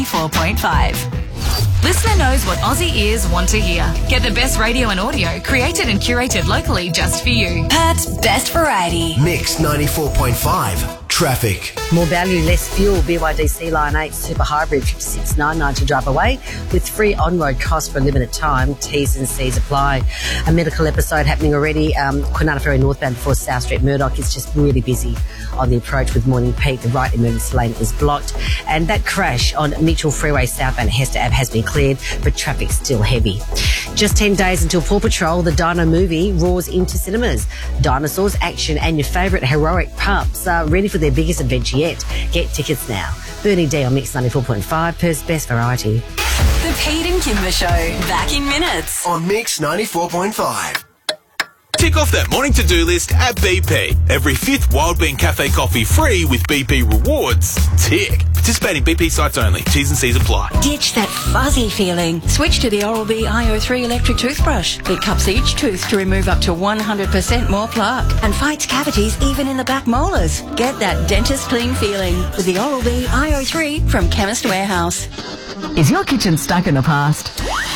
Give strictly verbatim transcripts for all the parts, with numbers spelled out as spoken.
four point five. Listener knows what Aussie ears want to hear. Get the best radio and audio created and curated locally just for you. Perth's best variety. Mix ninety-four point five. Traffic. More value, less fuel. B Y D C Line eight Super Hybrid fifty-six ninety-nine to drive away with free on-road costs for a limited time. T's and C's apply. A medical episode happening already. Um, Kwinana Ferry northbound before South Street. Murdoch is just really busy on the approach with Morning Peak. The right emergency lane is blocked. And that crash on Mitchell Freeway southbound Hester Ave has been cleared, but traffic's still heavy. Just ten days until Paw Patrol, the Dino movie roars into cinemas. Dinosaurs, action and your favourite heroic pups are ready for their biggest adventure yet. Get tickets now. Bernie D on Mix ninety-four point five, Perth's best variety. The Pete and Kimber Show, back in minutes. On Mix ninety-four point five. Tick off that morning to-do list at B P. Every fifth Wild Bean Cafe coffee free with B P Rewards. Tick. Participating B P sites only. T's and C's apply. Ditch that fuzzy feeling. Switch to the Oral-B I O three electric toothbrush. It cups each tooth to remove up to one hundred percent more plaque and fights cavities even in the back molars. Get that dentist clean feeling with the Oral-B I O three from Chemist Warehouse. Is your kitchen stuck in the past?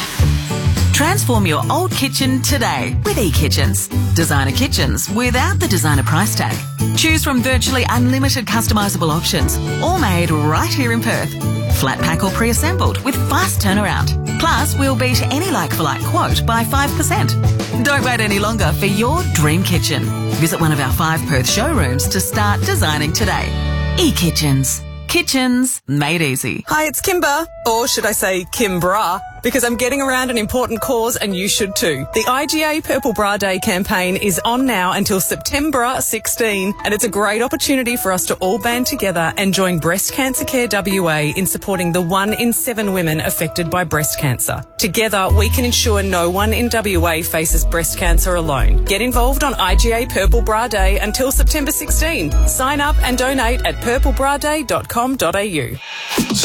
Transform your old kitchen today with eKitchens. Designer kitchens without the designer price tag. Choose from virtually unlimited customisable options, all made right here in Perth. Flat pack or pre-assembled with fast turnaround. Plus, we'll beat any like-for-like quote by five percent. Don't wait any longer for your dream kitchen. Visit one of our five Perth showrooms to start designing today. eKitchens. Kitchens made easy. Hi, it's Kimber, or should I say Kimbra, because I'm getting around an important cause and you should too. The I G A Purple Bra Day campaign is on now until September sixteenth, and it's a great opportunity for us to all band together and join Breast Cancer Care W A in supporting the one in seven women affected by breast cancer. Together, we can ensure no one in W A faces breast cancer alone. Get involved on I G A Purple Bra Day until September sixteenth. Sign up and donate at purple bra day dot com dot a u.